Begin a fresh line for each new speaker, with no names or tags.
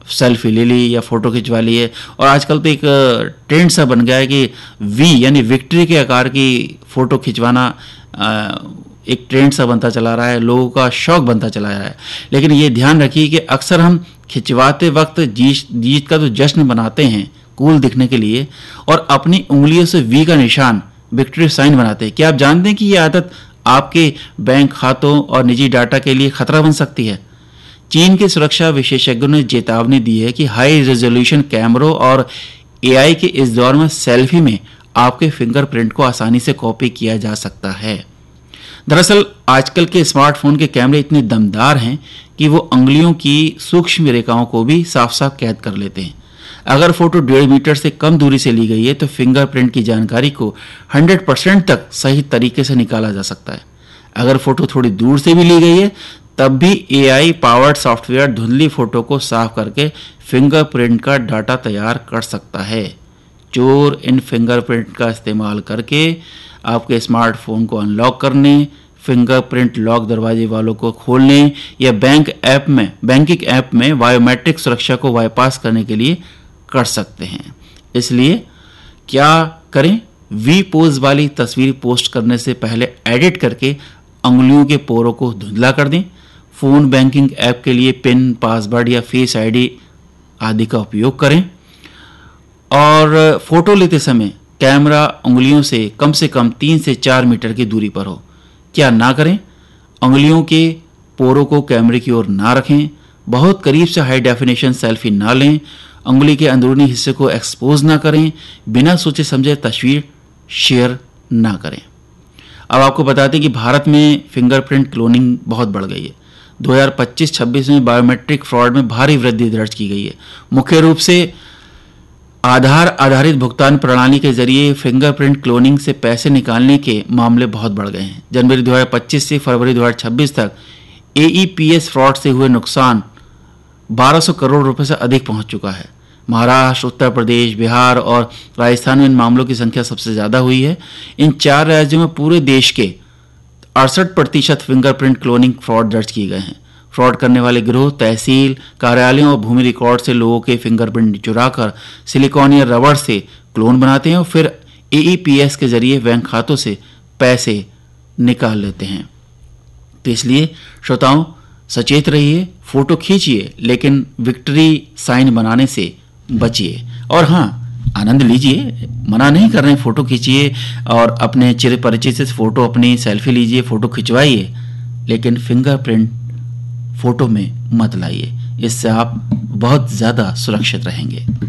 Selfie ले ली या photo खिंचवा ली है। और आजकल तो एक ट्रेंड सा बन गया है कि वी यानी विक्ट्री के आकार की फ़ोटो खिंचवाना एक ट्रेंड सा बनता चला रहा है, लोगों का शौक बनता चला रहा है। लेकिन ये ध्यान रखिए कि अक्सर हम खिंचवाते वक्त जीत का तो जश्न बनाते हैं कूल दिखने के लिए, और अपनी उंगलियों से वी का निशान विक्ट्री साइन बनाते हैं। क्या आप जानते हैं कि ये आदत आपके बैंक खातों और निजी डाटा के लिए खतरा बन सकती है? चीन के सुरक्षा विशेषज्ञों ने चेतावनी दी है कि हाई रेजोल्यूशन कैमरों और एआई के इस दौर में सेल्फी में आपके फिंगरप्रिंट को आसानी से कॉपी किया जा सकता है। दरअसल आजकल के स्मार्टफोन के कैमरे इतने दमदार हैं कि वो उंगलियों की सूक्ष्म रेखाओं को भी साफ साफ कैद कर लेते हैं। अगर फोटो 1.5 मीटर से कम दूरी से ली गई है तो फिंगरप्रिंट की जानकारी को 100% तक सही तरीके से निकाला जा सकता है। अगर फोटो थोड़ी दूर से भी ली गई है तब भी एआई पावर्ड सॉफ्टवेयर धुंधली फोटो को साफ करके फिंगरप्रिंट का डाटा तैयार कर सकता है। चोर इन फिंगरप्रिंट का इस्तेमाल करके आपके स्मार्टफोन को अनलॉक करने, फिंगरप्रिंट लॉक दरवाजे वालों को खोलने या बैंकिंग ऐप में बायोमेट्रिक सुरक्षा को बाईपास करने के लिए कर सकते हैं। इसलिए क्या करें? वी पोज वाली तस्वीर पोस्ट करने से पहले एडिट करके उंगलियों के पोरों को धुंधला कर दें। फ़ोन बैंकिंग ऐप के लिए पिन, पासवर्ड या फेस आईडी आदि का उपयोग करें। और फोटो लेते समय कैमरा उंगलियों से कम 3 से 4 मीटर की दूरी पर हो। क्या ना करें? उंगलियों के पोरों को कैमरे की ओर ना रखें। बहुत करीब से हाई डेफिनेशन सेल्फी ना लें। उंगली के अंदरूनी हिस्से को एक्सपोज ना करें। बिना सोचे समझे तस्वीर शेयर ना करें। अब आपको बताते हैं कि भारत में फिंगरप्रिंट क्लोनिंग बहुत बढ़ गई है। 2025-26 में बायोमेट्रिक फ्रॉड में भारी वृद्धि दर्ज की गई है। मुख्य रूप से आधार आधारित भुगतान प्रणाली के जरिए फिंगरप्रिंट क्लोनिंग से पैसे निकालने के मामले बहुत बढ़ गए हैं। जनवरी 2025 से फरवरी 2026 तक एईपीएस फ्रॉड से हुए नुकसान 1200 करोड़ रुपए से अधिक पहुंच चुका है। महाराष्ट्र, उत्तर प्रदेश, बिहार और राजस्थान में इन मामलों की संख्या सबसे ज़्यादा हुई है। इन 4 राज्यों में पूरे देश के 68% फिंगरप्रिंट क्लोनिंग फ्रॉड दर्ज किए गए हैं। फ्रॉड करने वाले गिरोह तहसील कार्यालयों और भूमि रिकॉर्ड से लोगों के फिंगरप्रिंट चुराकर सिलिकॉन या रबड़ से क्लोन बनाते हैं और फिर एईपीएस के जरिए बैंक खातों से पैसे निकाल लेते हैं। तो इसलिए श्रोताओं, सचेत रहिए, फोटो खींचिए लेकिन विक्ट्री साइन बनाने से बचिए। और हाँ, आनंद लीजिए, मना नहीं कर रहे हैं, फोटो खींचिए और अपने चिर परिचित से फोटो अपनी सेल्फी लीजिए, फोटो खिंचवाइए, लेकिन फिंगरप्रिंट फोटो में मत लाइए। इससे आप बहुत ज़्यादा सुरक्षित रहेंगे।